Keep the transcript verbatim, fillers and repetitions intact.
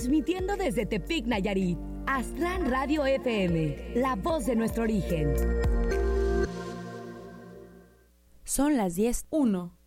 Transmitiendo desde Tepic, Nayarit. Astran Radio F M, la voz de nuestro origen. Son las diez uno.